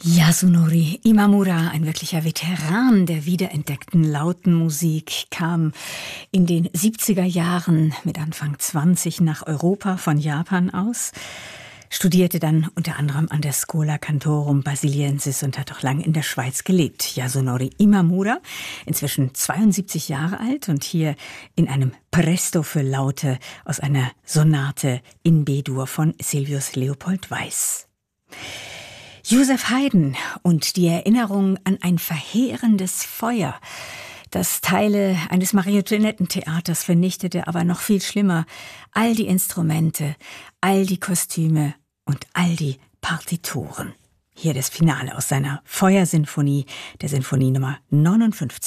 Yasunori Imamura, ein wirklicher Veteran der wiederentdeckten lauten Musik, kam in den 70er Jahren mit Anfang 20 nach Europa von Japan aus, studierte dann unter anderem an der Schola Cantorum Basiliensis und hat auch lange in der Schweiz gelebt. Yasunori Imamura, inzwischen 72 Jahre alt und hier in einem Presto für Laute aus einer Sonate in B-Dur von Silvius Leopold Weiß. Joseph Haydn und die Erinnerung an ein verheerendes Feuer, das Teile eines Marionettentheaters vernichtete, aber noch viel schlimmer, all die Instrumente, all die Kostüme und all die Partituren. Hier das Finale aus seiner Feuersinfonie, der Sinfonie Nummer 59.